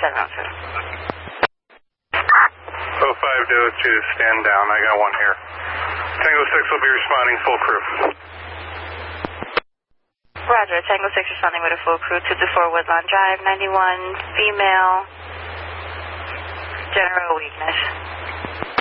702. 05 to 02, stand down. I got one here. Tango 6 will be responding full crew. Roger, Tango 6 responding with a full crew, 224 Woodlawn Drive, 91, female, general weakness.